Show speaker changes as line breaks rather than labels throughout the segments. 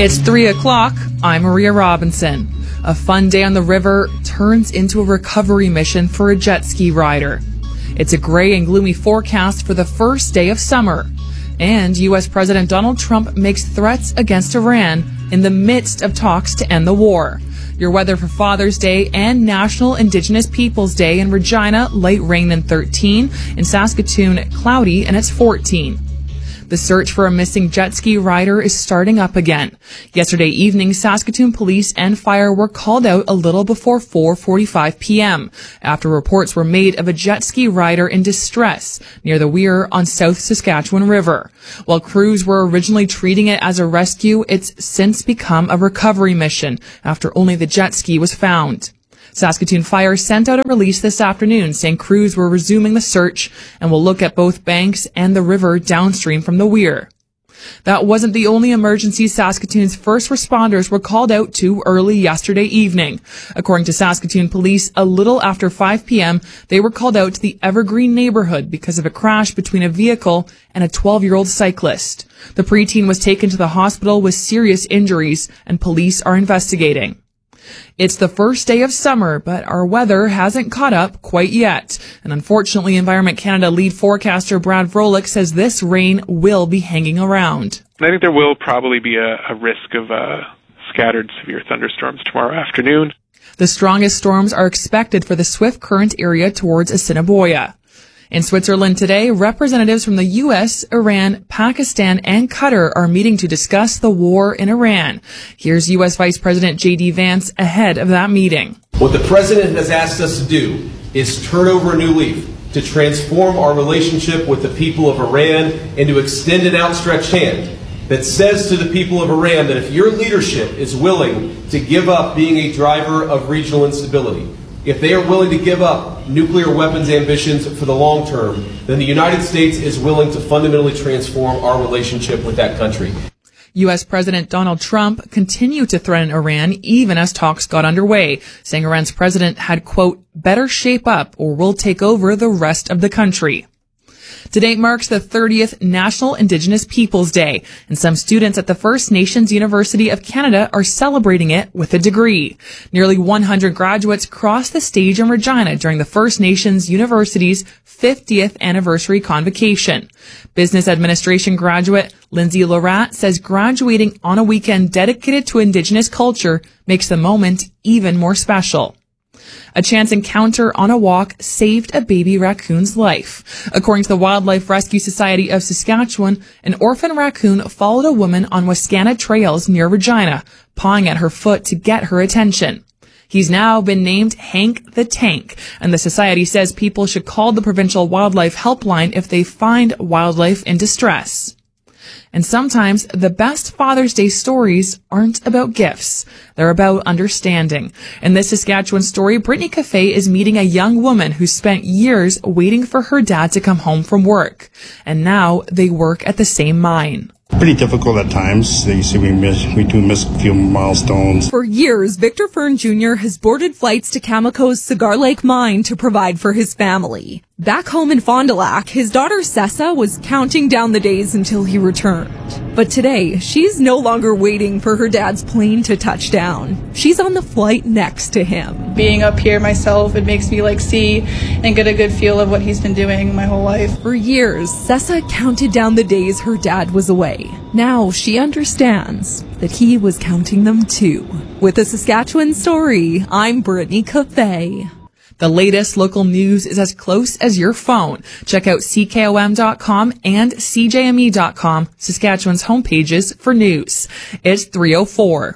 It's 3 o'clock. I'm Maria Robinson. A fun day on the river turns into a recovery mission for a jet ski rider. It's a gray and gloomy forecast for the first day of summer. And U.S. President Donald Trump makes threats against Iran in the midst of talks to end the war. Your weather for Father's Day and National Indigenous Peoples Day in Regina, light rain and 13. In Saskatoon, cloudy and it's 14. The search for a missing jet ski rider is starting up again. Yesterday evening, Saskatoon police and fire were called out a little before 4:45 p.m. after reports were made of a jet ski rider in distress near the weir on South Saskatchewan River. While crews were originally treating it as a rescue, it's since become a recovery mission after only the jet ski was found. Saskatoon Fire sent out a release this afternoon saying crews were resuming the search and will look at both banks and the river downstream from the weir. That wasn't the only emergency Saskatoon's first responders were called out to early yesterday evening. According to Saskatoon police, a little after 5 p.m., they were called out to the Evergreen neighborhood because of a crash between a vehicle and a 12-year-old cyclist. The preteen was taken to the hospital with serious injuries, and police are investigating. It's the first day of summer, but our weather hasn't caught up quite yet. And unfortunately, Environment Canada lead forecaster Brad Vrolik says this rain will be hanging around.
I think there will probably be a risk of scattered severe thunderstorms tomorrow afternoon.
The strongest storms are expected for the swift current area towards Assiniboia. In Switzerland today, representatives from the U.S., Iran, Pakistan, and Qatar are meeting to discuss the war in Iran. Here's U.S. Vice President J.D. Vance ahead of that meeting.
What the President has asked us to do is turn over a new leaf, to transform our relationship with the people of Iran and to extend an outstretched hand that says to the people of Iran that if your leadership is willing to give up being a driver of regional instability, if they are willing to give up nuclear weapons ambitions for the long term, then the United States is willing to fundamentally transform our relationship with that country.
U.S. President Donald Trump continued to threaten Iran even as talks got underway, saying Iran's president had, quote, better shape up or we'll take over the rest of the country. Today marks the 30th National Indigenous Peoples Day, and some students at the First Nations University of Canada are celebrating it with a degree. Nearly 100 graduates crossed the stage in Regina during the First Nations University's 50th anniversary convocation. Business administration graduate Lindsay Lorat says graduating on a weekend dedicated to Indigenous culture makes the moment even more special. A chance encounter on a walk saved a baby raccoon's life. According to the Wildlife Rescue Society of Saskatchewan, an orphan raccoon followed a woman on Wascana trails near Regina, pawing at her foot to get her attention. He's now been named Hank the Tank, and the society says people should call the provincial wildlife helpline if they find wildlife in distress. And sometimes the best Father's Day stories aren't about gifts. They're about understanding. In this Saskatchewan story, Brittany Cafe is meeting a young woman who spent years waiting for her dad to come home from work. And now they work at the same mine.
Pretty difficult at times. You see, we do miss a few milestones.
For years, Victor Fern Jr. has boarded flights to Cameco's Cigar Lake mine to provide for his family. Back home in Fond du Lac, his daughter Sessa was counting down the days until he returned. But today, she's no longer waiting for her dad's plane to touch down. She's on the flight next to him.
Being up here myself, it makes me see and get a good feel of what he's been doing my whole life.
For years, Sessa counted down the days her dad was away. Now she understands that he was counting them too. With a Saskatchewan story, I'm Brittany Cafe.
The latest local news is as close as your phone. Check out CKOM.com and CJME.com, Saskatchewan's homepages for news. It's 3:04.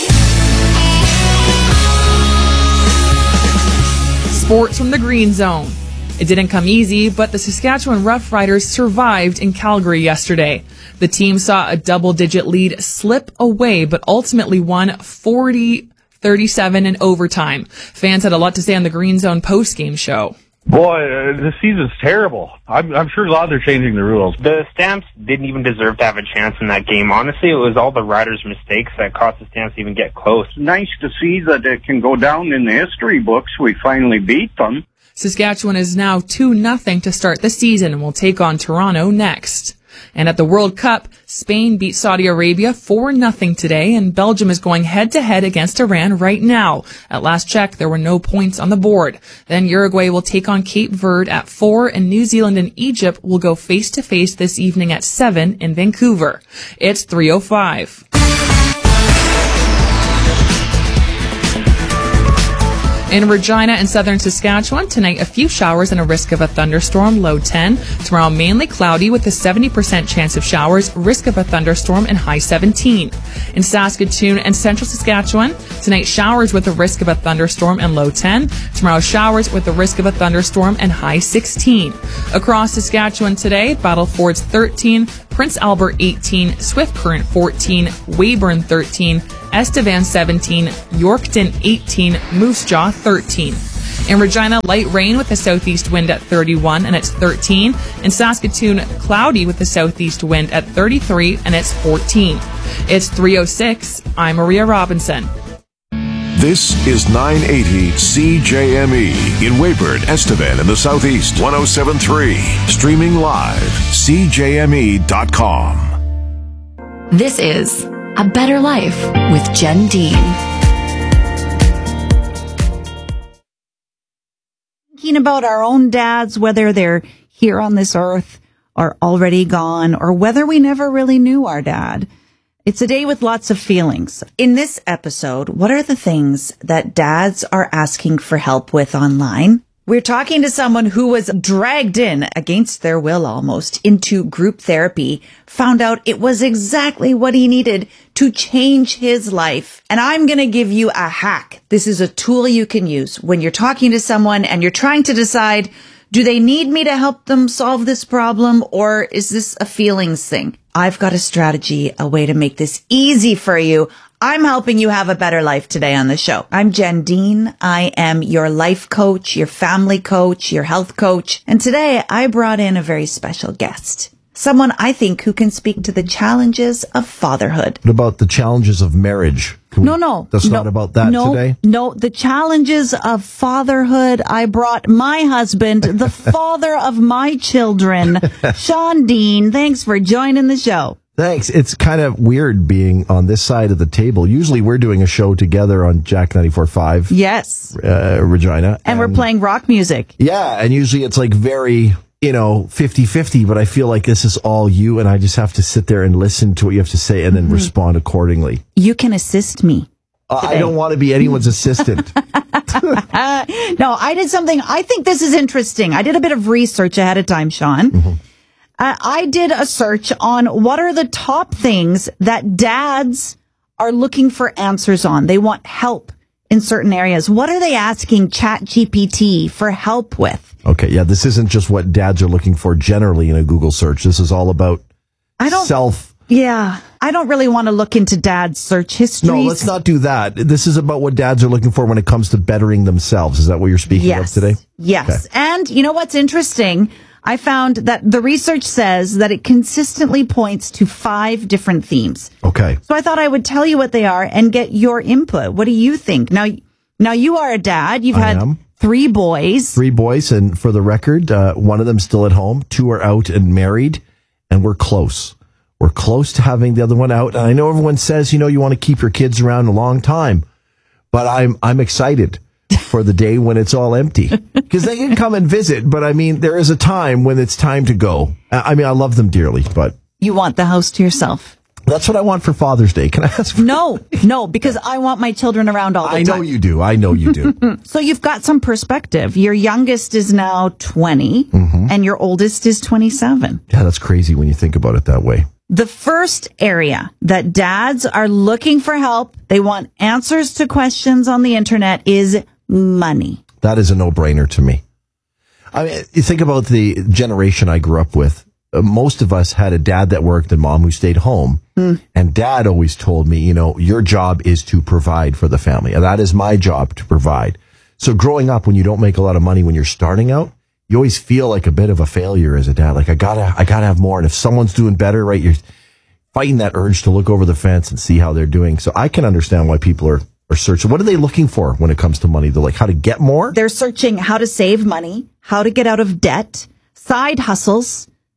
Sports from the Green Zone. It didn't come easy, but the Saskatchewan Roughriders survived in Calgary yesterday. The team saw a double-digit lead slip away, but ultimately won 40-37 in overtime. Fans had a lot to say on the Green Zone post-game show.
Boy, this season's terrible. I'm sure glad they're changing the rules.
The Stamps didn't even deserve to have a chance in that game. Honestly, it was all the Riders' mistakes that cost the Stamps to even get close.
Nice to see that it can go down in the history books. We finally beat them.
Saskatchewan is now 2-0 to start the season and will take on Toronto next. And at the World Cup, Spain beat Saudi Arabia 4-0 today, and Belgium is going head-to-head against Iran right now. At last check, there were no points on the board. Then Uruguay will take on Cape Verde at 4, and New Zealand and Egypt will go face-to-face this evening at 7 in Vancouver. It's 3:05. In Regina and southern Saskatchewan, tonight a few showers and a risk of a thunderstorm, low 10. Tomorrow mainly cloudy with a 70% chance of showers, risk of a thunderstorm, and high 17. In Saskatoon and central Saskatchewan, tonight showers with a risk of a thunderstorm and low 10. Tomorrow showers with a risk of a thunderstorm and high 16. Across Saskatchewan today, Battlefords 13, Prince Albert 18, Swift Current 14, Weyburn 13, Estevan 17, Yorkton 18, Moose Jaw 13. In Regina, light rain with a southeast wind at 31 and it's 13. In Saskatoon, cloudy with a southeast wind at 33 and it's 14. It's 3:06. I'm Maria Robinson.
This is 980 CJME in Weyburn, Estevan in the Southeast, 107.3. Streaming live, CJME.com.
This is A Better Life with Jen Dean.
Thinking about our own dads, whether they're here on this earth or already gone, or whether we never really knew our dad. It's a day with lots of feelings. In this episode, what are the things that dads are asking for help with online? We're talking to someone who was dragged in, against their will almost, into group therapy, found out it was exactly what he needed to change his life. And I'm going to give you a hack. This is a tool you can use when you're talking to someone and you're trying to decide, do they need me to help them solve this problem, or is this a feelings thing? I've got a strategy, a way to make this easy for you. I'm helping you have a better life today on the show. I'm Jen Dean. I am your life coach, your family coach, your health coach. And today I brought in a very special guest. Someone I think who can speak to the challenges of fatherhood.
What about the challenges of marriage? That's not about that today?
No, the challenges of fatherhood. I brought my husband, the father of my children, Sean Dean. Thanks for joining the show.
Thanks. It's kind of weird being on this side of the table. Usually we're doing a show together on Jack 94.5.
Yes.
Regina.
And we're playing rock music.
Yeah, and usually it's like very, 50-50, but I feel like this is all you, and I just have to sit there and listen to what you have to say and then respond accordingly.
You can assist me.
I don't want to be anyone's assistant.
No, I did something. I think this is interesting. I did a bit of research ahead of time, Sean. Mm-hmm. I did a search on what are the top things that dads are looking for answers on. They want help in certain areas. What are they asking ChatGPT for help with?
Okay, yeah, this isn't just what dads are looking for generally in a Google search. This is all about self.
Yeah, I don't really want to look into dad's search histories.
No, let's not do that. This is about what dads are looking for when it comes to bettering themselves. Is that what you're speaking of today?
Yes. Okay. And you know what's interesting? I found that the research says that it consistently points to 5 different themes.
Okay.
So I thought I would tell you what they are and get your input. What do you think? Now you are a dad. You've had 3 boys.
3 boys. And for the record, one of them still at home. 2 are out and married. And we're close. We're close to having the other one out. And I know everyone says, you want to keep your kids around a long time. But I'm excited for the day when it's all empty, because they can come and visit. But I mean, there is a time when it's time to go. I mean, I love them dearly, but
you want the house to yourself.
That's what I want for Father's Day. Can I ask?
No, because I want my children around all the time.
I know you do.
So you've got some perspective. Your youngest is now 20 and your oldest is 27.
Yeah, that's crazy when you think about it that way.
The first area that dads are looking for help, they want answers to questions on the internet, is money.
That is a no-brainer to me. I mean, you think about the generation I grew up with. Most of us had a dad that worked and mom who stayed home. And dad always told me, your job is to provide for the family. And that is my job, to provide. So growing up, when you don't make a lot of money when you're starting out, you always feel like a bit of a failure as a dad. Like, I gotta have more. And if someone's doing better, right, you're fighting that urge to look over the fence and see how they're doing. So I can understand why people are searching. What are they looking for when it comes to money? They're like, how to get more?
They're searching how to save money, how to get out of debt, side hustles,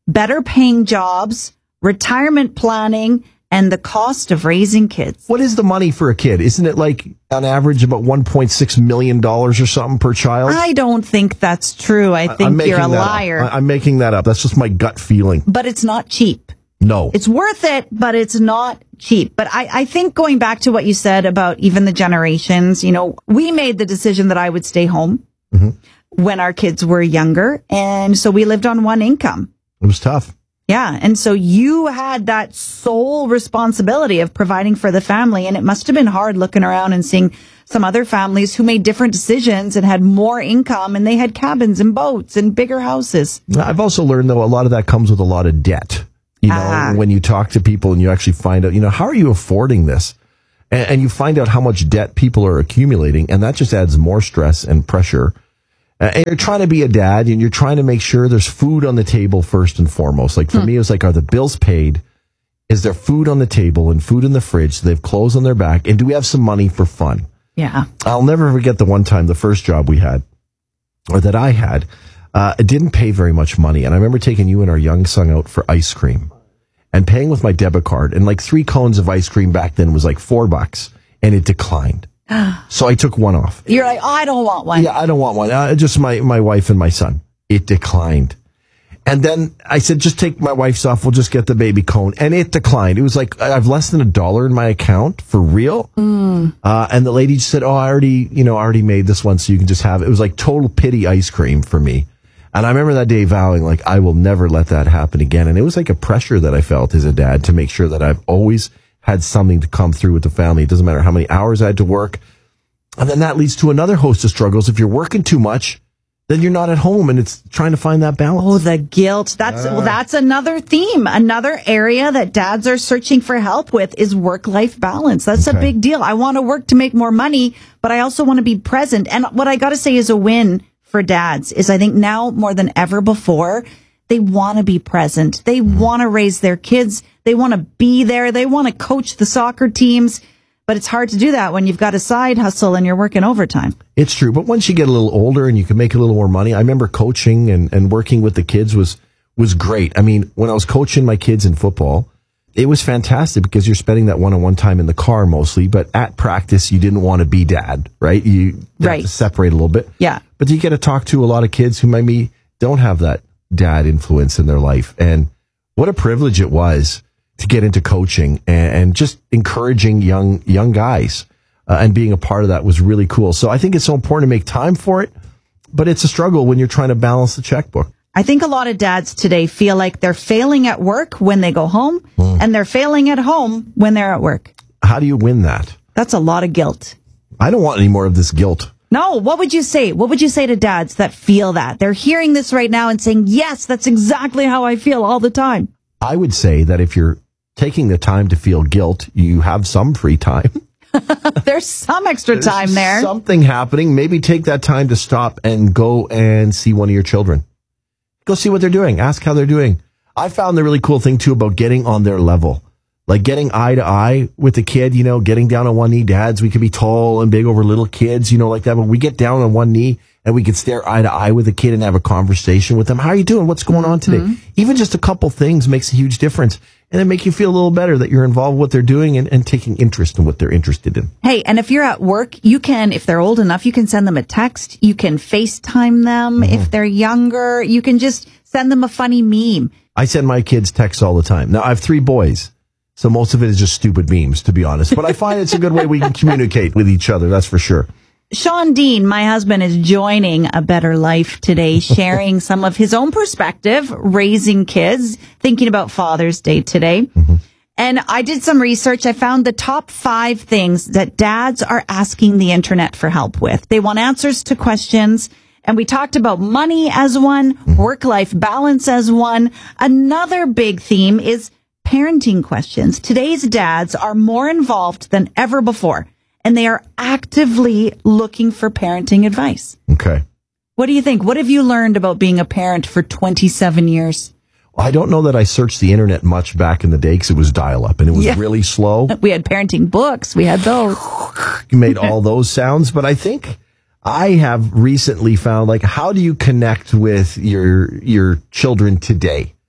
better paying jobs, retirement planning, and the cost of raising kids.
What is the money for a kid? Isn't it like on average about $1.6 million or something per child?
I don't think that's true. I think you're a liar.
I'm making that up. That's just my gut feeling.
But it's not cheap.
No.
It's worth it, but it's not cheap. But I think going back to what you said about even the generations, we made the decision that I would stay home when our kids were younger. And so we lived on one income.
It was tough.
Yeah. And so you had that sole responsibility of providing for the family. And it must have been hard looking around and seeing some other families who made different decisions and had more income, and they had cabins and boats and bigger houses.
I've also learned, though, a lot of that comes with a lot of debt. When you talk to people and you actually find out, how are you affording this? And you find out how much debt people are accumulating, and that just adds more stress and pressure. And you're trying to be a dad, and you're trying to make sure there's food on the table first and foremost. Like for me, it was like, are the bills paid? Is there food on the table and food in the fridge? So they have clothes on their back. And do we have some money for fun?
Yeah.
I'll never forget the one time, the first job we had, or that I had, it didn't pay very much money. And I remember taking you and our young son out for ice cream and paying with my debit card. And like 3 cones of ice cream back then was like $4, and it declined. So I took one off.
You're like, I don't want one.
Yeah, I don't want one. Just my wife and my son. It declined. And then I said, just take my wife's off. We'll just get the baby cone. And it declined. It was like, I have less than $1 in my account for real. And the lady just said, I already made this one, so you can just have it. It was like total pity ice cream for me. And I remember that day vowing, like, I will never let that happen again. And it was like a pressure that I felt as a dad to make sure that I've always had something to come through with the family. It doesn't matter how many hours I had to work. And then that leads to another host of struggles. If you're working too much, then you're not at home, and it's trying to find that balance.
Oh, the guilt. That's another theme. Another area that dads are searching for help with is work-life balance. That's a big deal. I want to work to make more money, but I also want to be present. And what I got to say is a win for dads is I think now more than ever before, they want to be present. They want to raise their kids. They want to be there. They want to coach the soccer teams. But it's hard to do that when you've got a side hustle and you're working overtime.
It's true. But once you get a little older and you can make a little more money, I remember coaching and working with the kids was great. I mean, when I was coaching my kids in football, it was fantastic because you're spending that one-on-one time in the car mostly. But at practice, you didn't want to be dad, right? You have to separate a little bit.
Yeah.
But you get to talk to a lot of kids who maybe don't have that dad influence in their life. And what a privilege it was to get into coaching and just encouraging young guys and being a part of that was really cool. So I think it's so important to make time for it, but it's a struggle when you're trying to balance the checkbook.
I think a lot of dads today feel like they're failing at work when they go home and they're failing at home when they're at work.
How do you win that?
That's a lot of guilt.
I don't want any more of this guilt.
No, what would you say? What would you say to dads that feel that? They're hearing this right now and saying, yes, that's exactly how I feel all the time.
I would say that if you're taking the time to feel guilt, you have some free time.
There's some extra time there.
Something happening. Maybe take that time to stop and go and see one of your children. Go see what they're doing. Ask how they're doing. I found the really cool thing, too, about getting on their level. Like getting eye to eye with the kid, getting down on one knee. Dads, we can be tall and big over little kids, like that. But we get down on one knee and we can stare eye to eye with a kid and have a conversation with them. How are you doing? What's going on today? Even just a couple things makes a huge difference. And it make you feel a little better that you're involved with what they're doing and taking interest in what they're interested in.
Hey, and if you're at work, you can, if they're old enough, you can send them a text. You can FaceTime them. If they're younger, you can just send them a funny meme.
I send my kids texts all the time. Now, I have 3 boys, so most of it is just stupid memes, to be honest. But I find it's a good way we can communicate with each other, that's for sure.
Sean Dean, my husband, is joining A Better Life today, sharing some of his own perspective, raising kids, thinking about Father's Day today. And I did some research. I found the top 5 things that dads are asking the internet for help with. They want answers to questions. And we talked about money as one, work-life balance as one. Another big theme is parenting questions. Today's dads are more involved than ever before, and they are actively looking for parenting advice.
Okay.
What do you think? What have you learned about being a parent for 27 years?
Well, I don't know that I searched the internet much back in the day because it was dial-up and it was really slow.
We had parenting books. We had those.
You made all those sounds, but I think I have recently found, how do you connect with your children today?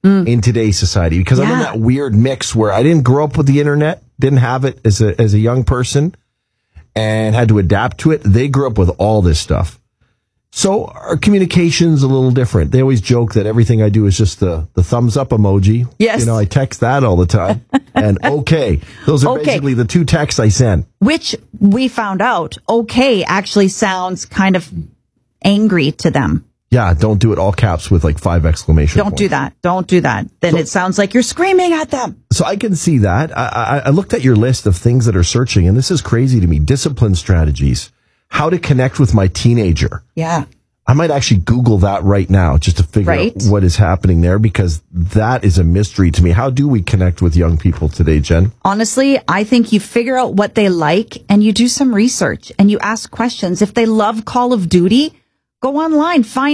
in today's society, because I'm in that weird mix where I didn't grow up with the internet, didn't have it as a young person, and had to adapt to it. They grew up with all this stuff. So our communication's a little different. They always joke that everything I do is just the thumbs up emoji.
Yes.
You know, I text that all the time. And okay. Those are basically the two texts I send.
Which we found out, okay actually sounds kind of angry to them.
Yeah, don't do it all caps with like 5 exclamation points.
Don't do that. Don't do that. Then it sounds like you're screaming at them.
So I can see that. I looked at your list of things that are searching, and this is crazy to me. Discipline strategies. How to connect with my teenager.
Yeah.
I might actually Google that right now just to figure out what is happening there, because that is a mystery to me. How do we connect with young people today, Jen?
Honestly, I think you figure out what they like and you do some research and you ask questions. If they love Call of Duty, go online, find